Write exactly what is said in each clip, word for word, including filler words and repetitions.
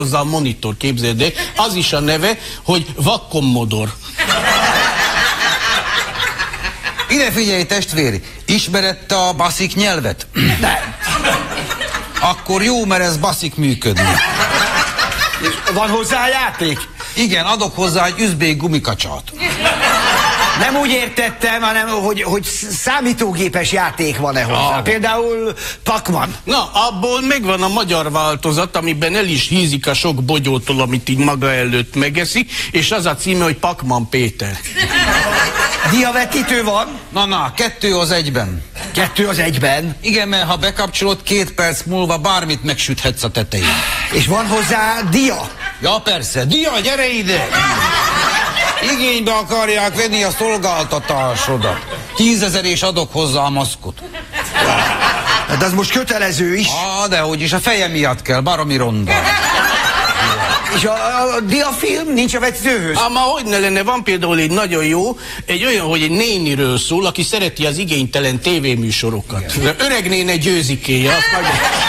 hozzá a monitor, képzeld el, az is a neve, hogy vakkommodor. Ide figyelj, testvér, ismered te a baszik nyelvet? Nem. Akkor jó, mert ez baszik működni. És van hozzá játék? Igen, adok hozzá egy üzbék gumikacsát. Nem úgy értettem, hanem hogy, hogy számítógépes játék van-e hozzá. Ah. Például Pac-Man. Na, abból megvan a magyar változat, amiben el is hízik a sok bogyótól, amit így maga előtt megeszik, és az a címe, hogy Pac-Man Péter. Diavetítő van? Na, na, kettő az egyben. Kettő az egyben. Igen, mert ha bekapcsolod, két perc múlva bármit megsüthetsz a tetején. És van hozzá dia? Ja, persze. Dia, gyere ide! Igénybe akarják venni a szolgáltatásodat. Tízezer és adok hozzá a maszkot. De az most kötelező is. Ah, dehogy is, a feje miatt kell, baromi ronda. És a, a diafilm nincs a vetítőhöz? Ám hogy ne lenne, van például egy nagyon jó, egy olyan, hogy egy néniről szól, aki szereti az igénytelen tévéműsorokat. Öreg néne győzikéje. Meg...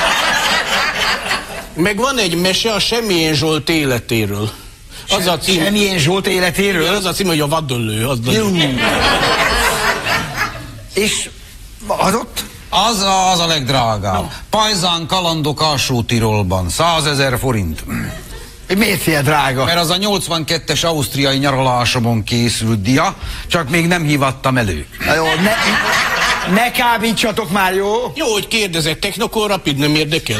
meg van egy mese a Semmilyen Zsolt életéről. Az a cím... Semmilyen Zsolt életéről? Az a cím, hogy a vadöllő. Az És az ott? Az a, az a legdrágább. No. Pajzán kalandok Alsó-Tirolban. százezer forint. Miért ilyen drága? Mert az a nyolcvankettes ausztriai nyaralásomon készült dia, csak még nem hívattam elő. Na jó, ne, ne kábítsatok már, jó? Jó, hogy kérdezett, Technokor Rapid nem érdekel.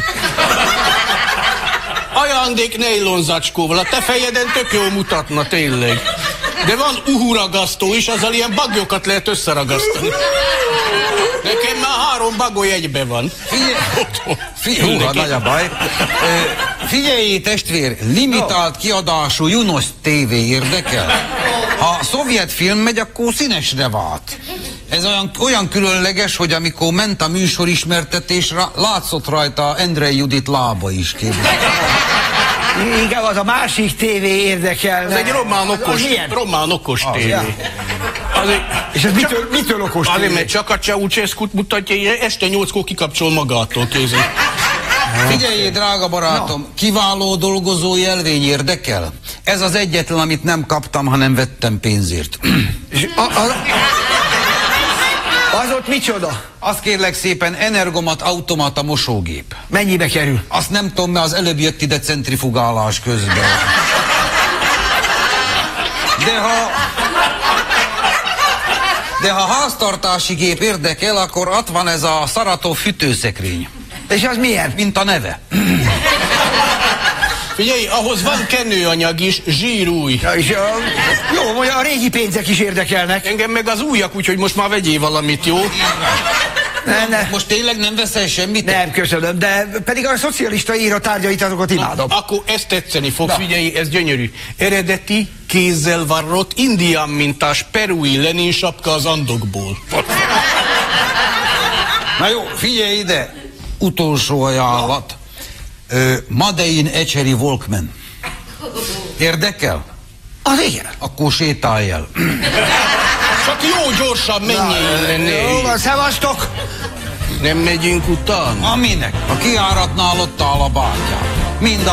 Ajándék nejlon zacskóval, a te fejeden tök jól mutatna, tényleg. De van uhuragasztó is, azzal ilyen bagyokat lehet összeragasztani. Nekem már három bagoly egybe van. Figyelj, húha, nagy a baj. Figyelj, testvér, limitált kiadású Junos té vé érdekel. Ha a szovjet film megy, akkor színesre vált. Ez olyan, olyan különleges, hogy amikor ment a műsor ismertetésre, látszott rajta Endrei Judit lába is, képzel. Igen, az a másik tévé érdekel. Ez egy román okos, román okos tévé. Ja. Azért, és ez mitől, mitől okos tévé? Azért, mert csak a Ceausescu-t mutatja, este nyolckor kikapcsol magától, kézzel. Figyelj, drága barátom, no. Kiváló dolgozó jelvény érdekel? Ez az egyetlen, amit nem kaptam, hanem vettem pénzért. És a, a, az ott micsoda? Azt kérlek szépen, Energomat automata mosógép. Mennyibe kerül? Azt nem tudom, mert az előbb jött ide centrifugálás közben. De ha... De ha háztartási gép érdekel, akkor ott van ez a Szaratov fűtőszekrény. És az milyen? Mint a neve. Figyelj, ahhoz van kenőanyag is, zsírúj. Ja, és a, jó, hogy a régi pénzek is érdekelnek. Engem meg az újak, úgyhogy most már vegyél valamit, jó? Ne, ne. Most tényleg nem veszel semmit? Nem, köszönöm, de pedig a szocialista író tárgyait, azokat imádom. Na, akkor ezt tetszeni fog, na. Figyelj, ez gyönyörű. Eredeti, kézzel varrott, indián mintás perui Lenin sapka az Andokból. Na jó, figyelj ide! Utolsó ajánlat. Ö, Madein Ecseri Walkman. Érdekel? Az igen. Akkor sétálj el. Csak jó gyorsan menjél innen. Jó van, szevasztok! Nem megyünk utána? Aminek? A kiáratnál ott áll a bátyám. Mind a